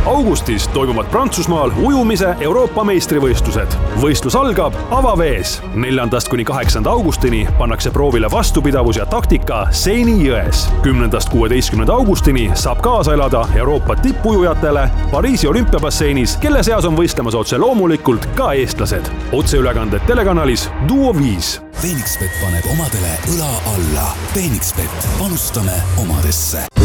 augustis toimuvad Prantsusmaal ujumise Euroopa meistrivõistlused. Võistlus algab avavees. 4.–8. augustini pannakse proovile vastupidavus ja taktika Seini jões. 10.–16. augustini saab kaasa elada Euroopa tippujujatele Pariisi olümpiabasseinis, kelle seas on võistlemas otse loomulikult ka eestlased. Otseülekanded telekanalis Duo 5. Phoenixbet paneb omadele õla alla. Phoenixbet, panustame omadesse.